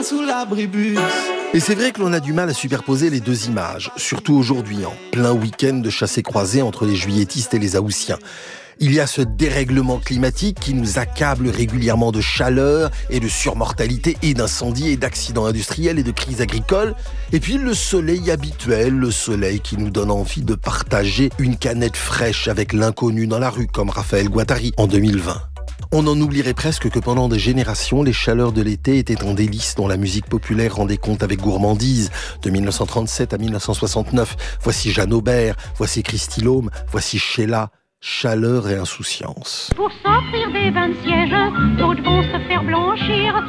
Sous l'abribus. Et c'est vrai que l'on a du mal à superposer les deux images, surtout aujourd'hui, en plein week-end de chassé-croisé entre les juilletistes et les haussiens. Il y a ce dérèglement climatique qui nous accable régulièrement de chaleur et de surmortalité et d'incendies et d'accidents industriels et de crises agricoles. Et puis le soleil habituel, le soleil qui nous donne envie de partager une canette fraîche avec l'inconnu dans la rue, comme Raphaël Guattari en 2020. On en oublierait presque que pendant des générations, les chaleurs de l'été étaient un délice dont la musique populaire rendait compte avec gourmandise. De 1937 à 1969, voici Jeanne Aubert, voici Christy Laume, voici Sheila. Chaleur et insouciance. Pour s'offrir des bains de siège, d'autres vont se faire blanchir.